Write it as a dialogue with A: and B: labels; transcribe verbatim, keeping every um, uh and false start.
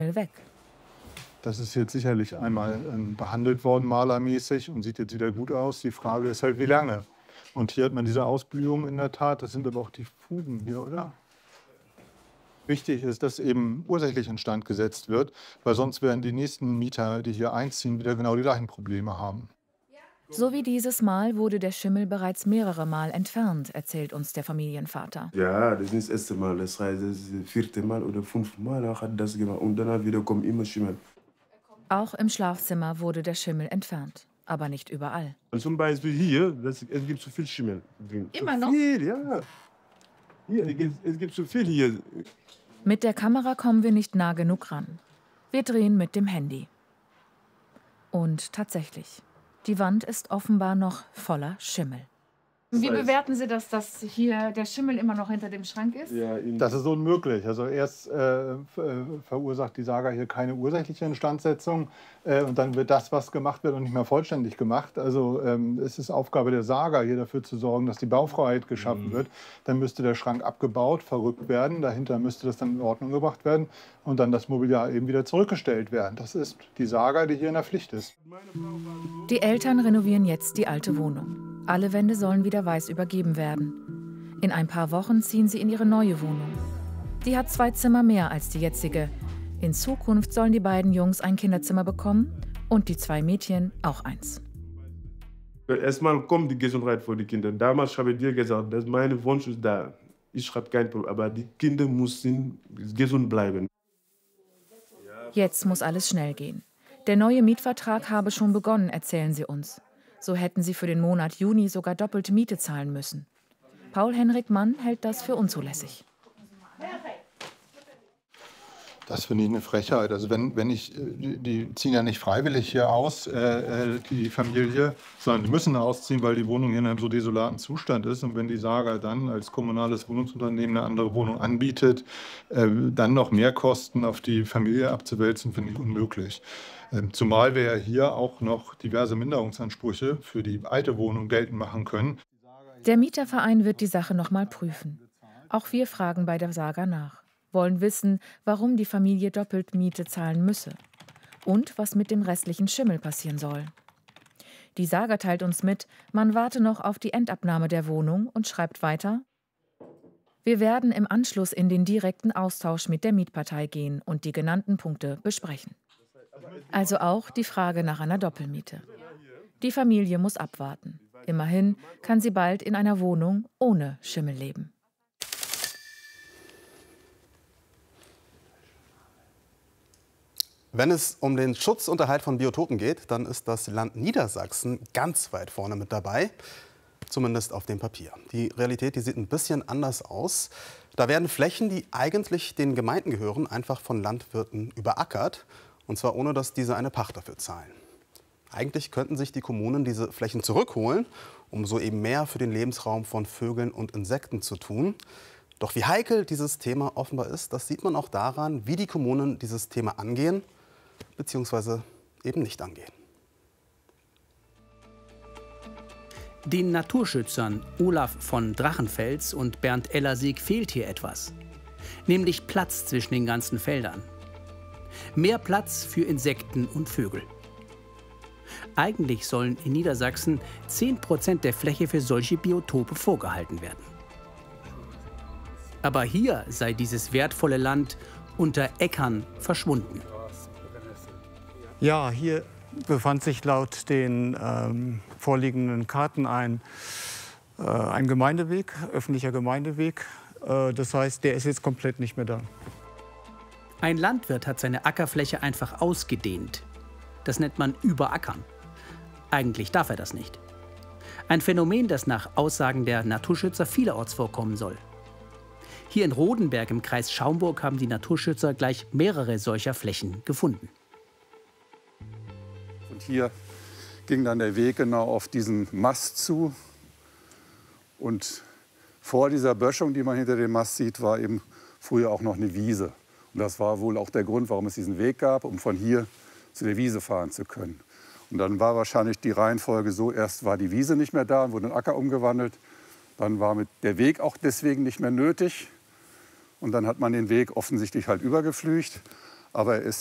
A: weg.
B: Das ist jetzt sicherlich einmal ähm, behandelt worden, malermäßig, und sieht jetzt wieder gut aus. Die Frage ist halt, wie lange. Und hier hat man diese Ausblühung in der Tat. Das sind aber auch die Fugen hier, oder? Wichtig ist, dass eben ursächlich instand gesetzt wird, weil sonst werden die nächsten Mieter, die hier einziehen, wieder genau die gleichen Probleme haben.
A: So wie dieses Mal wurde der Schimmel bereits mehrere Mal entfernt, erzählt uns der Familienvater.
C: Ja, das ist nicht das erste Mal. Das heißt, das ist das vierte Mal oder fünfte Mal hat das gemacht. Und danach wieder kommt immer Schimmel.
A: Auch im Schlafzimmer wurde der Schimmel entfernt, aber nicht überall.
C: Und zum Beispiel hier, das, es gibt zu viel Schimmel.
A: Immer noch?
C: Zu viel, ja. Hier, es gibt, es gibt zu viel hier.
A: Mit der Kamera kommen wir nicht nah genug ran. Wir drehen mit dem Handy. Und tatsächlich, die Wand ist offenbar noch voller Schimmel.
D: Wie bewerten Sie das, dass hier der Schimmel immer noch hinter dem Schrank ist?
C: Ja,
B: Das ist unmöglich. Also erst äh, verursacht die Saga hier keine ursächliche Instandsetzung äh, und dann wird das, was gemacht wird, noch nicht mehr vollständig gemacht. Also ähm, es ist Aufgabe der Saga, hier dafür zu sorgen, dass die Baufreiheit geschaffen mhm. wird. Dann müsste der Schrank abgebaut, verrückt werden. Dahinter müsste das dann in Ordnung gebracht werden und dann das Mobiliar eben wieder zurückgestellt werden. Das ist die Saga, die hier in der Pflicht ist.
A: Die Eltern renovieren jetzt die alte Wohnung. Alle Wände sollen wieder weiß übergeben werden. In ein paar Wochen ziehen sie in ihre neue Wohnung. Die hat zwei Zimmer mehr als die jetzige. In Zukunft sollen die beiden Jungs ein Kinderzimmer bekommen und die zwei Mädchen auch eins.
C: Erstmal kommt die Gesundheit für die Kinder. Damals habe ich dir gesagt, dass mein Wunsch ist da. Ich habe kein Problem, aber die Kinder müssen gesund bleiben.
A: Jetzt muss alles schnell gehen. Der neue Mietvertrag habe schon begonnen, erzählen sie uns. So hätten sie für den Monat Juni sogar doppelte Miete zahlen müssen. Paul-Henrik Mann hält das für unzulässig.
B: Das finde ich eine Frechheit. Also wenn, wenn ich, die, die ziehen ja nicht freiwillig hier aus, äh, die Familie, sondern die müssen ausziehen, weil die Wohnung hier in einem so desolaten Zustand ist. Und wenn die Saga dann als kommunales Wohnungsunternehmen eine andere Wohnung anbietet, äh, dann noch mehr Kosten auf die Familie abzuwälzen, finde ich unmöglich. Ähm, zumal wir ja hier auch noch diverse Minderungsansprüche für die alte Wohnung geltend machen können.
A: Der Mieterverein wird die Sache noch mal prüfen. Auch wir fragen bei der Saga nach. Wollen wissen, warum die Familie doppelt Miete zahlen müsse und was mit dem restlichen Schimmel passieren soll. Die Saga teilt uns mit, man warte noch auf die Endabnahme der Wohnung und schreibt weiter: Wir werden im Anschluss in den direkten Austausch mit der Mietpartei gehen und die genannten Punkte besprechen. Also auch die Frage nach einer Doppelmiete. Die Familie muss abwarten. Immerhin kann sie bald in einer Wohnung ohne Schimmel leben.
E: Wenn es um den Schutz und Erhalt von Biotopen geht, dann ist das Land Niedersachsen ganz weit vorne mit dabei, zumindest auf dem Papier. Die Realität, die sieht ein bisschen anders aus. Da werden Flächen, die eigentlich den Gemeinden gehören, einfach von Landwirten überackert, und zwar ohne, dass diese eine Pacht dafür zahlen. Eigentlich könnten sich die Kommunen diese Flächen zurückholen, um so eben mehr für den Lebensraum von Vögeln und Insekten zu tun. Doch wie heikel dieses Thema offenbar ist, das sieht man auch daran, wie die Kommunen dieses Thema angehen bzw. eben nicht angehen.
F: Den Naturschützern Olaf von Drachenfels und Bernd Ellersieg fehlt hier etwas. Nämlich Platz zwischen den ganzen Feldern. Mehr Platz für Insekten und Vögel. Eigentlich sollen in Niedersachsen zehn Prozent der Fläche für solche Biotope vorgehalten werden. Aber hier sei dieses wertvolle Land unter Äckern verschwunden.
G: Ja, hier befand sich laut den ähm, vorliegenden Karten ein, äh, ein Gemeindeweg, öffentlicher Gemeindeweg. Äh, das heißt, der ist jetzt komplett nicht mehr da.
F: Ein Landwirt hat seine Ackerfläche einfach ausgedehnt. Das nennt man Überackern. Eigentlich darf er das nicht. Ein Phänomen, das nach Aussagen der Naturschützer vielerorts vorkommen soll. Hier in Rodenberg im Kreis Schaumburg haben die Naturschützer gleich mehrere solcher Flächen gefunden.
H: Und hier ging dann der Weg genau auf diesen Mast zu. Und vor dieser Böschung, die man hinter dem Mast sieht, war eben früher auch noch eine Wiese. Und das war wohl auch der Grund, warum es diesen Weg gab, um von hier zu der Wiese fahren zu können. Und dann war wahrscheinlich die Reihenfolge so, erst war die Wiese nicht mehr da und wurde in Acker umgewandelt. Dann war mit der Weg auch deswegen nicht mehr nötig. Und dann hat man den Weg offensichtlich halt übergepflügt. aber er ist